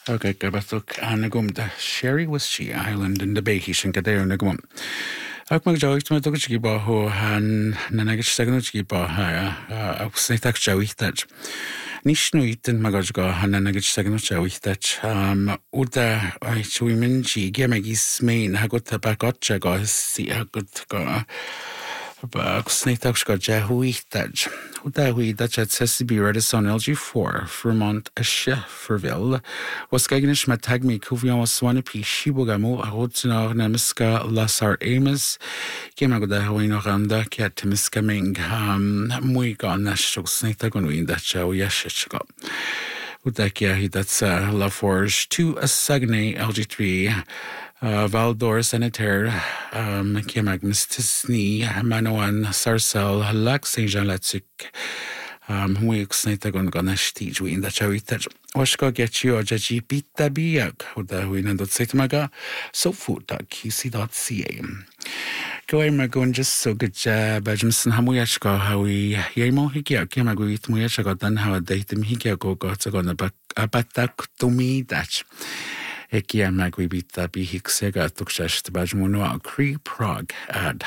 Okay, gabathuk anagum the Sherry was she Island in the Behish and Gadare Nagum. Akmak Joyt Matuki Baho Han Nanagich Sagnuchi Baha Snitak Joey that Nishnu eaten Magajga Hananagich Sagnuchi that Uda I Chuiminchi Gemagis main Hagota Bagotcha got see a good go. Snitak Jahui that Udahui Dutch at Sessibi Redison LG4 Vermont Shefferville was Gagnish Matagmi Kuvion was Swanapi Shibugamo Ahotsina Nemiska Lasar Amos Gemagoda Hoino Randa Kiatimiska Ming Muiga Nashok Snitagon in that show Yashishka. Udakia that's La Forge 2 Sagne LG3 Valdor Sanitaire Kemag Mistisni Manoan Sarcel Lac Saint Jean Latsik Weeks Nitagon Ganashti in the Chawita Washko get you a Jaji Pita Biak Huda Winandot so food.qc.ca. Go Magon just so good Bajamson Hamuyashko how we Yamo Hikia Kemaguit Muyashako done how a date him Hikiako got on a batak to me Dutch. Ekia Magwibita Bihiksega Tukshast Bajmuno Cree Prague at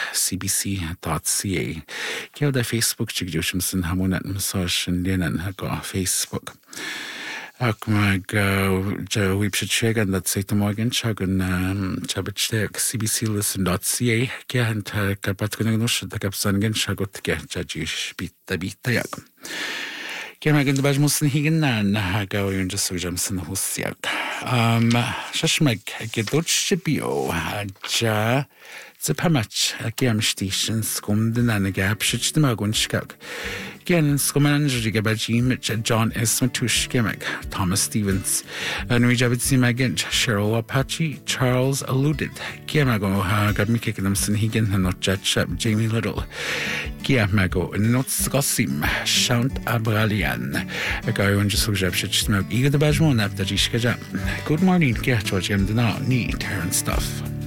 cbc.ca. Kia the Facebook Chigjushimson Hamunat Massage and Linan Hago Facebook. Akmag Joe Wipshagan that Satan Morgan Chagan Chabachtek cbclisten.ca. Kia and Kapatkunush the Kapsangan Shagot get Jajish Bita Yak. Kemag the Bajmusin Higan Hago and just Jamson Husiak. Shashmag Geduchibio Ja Zipamach Gamstation Scum the Nanagap Shitchmagunskak. Again, Scumanji Gabajim, John S. Matush Gimmick, Thomas Stevens, Nujabitsi Magint, Cheryl Apache, Charles Alluded, Giamago, Gabmikikadamson Higan, and not Jatchap, Jamie Little, Giamago, Nots Gossim, Shant Abralian, a guy who just looked up Shitchmag, Ega the Bajmon after Jishkaja. Good morning, Gertrude Jim Dana, neat hair and stuff.